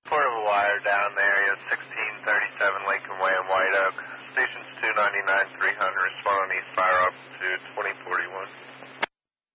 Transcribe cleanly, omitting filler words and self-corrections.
Portable wire down there, 1637 Lincoln Way in White Oak. Station's 299-300, respond on East Fire Altitude 20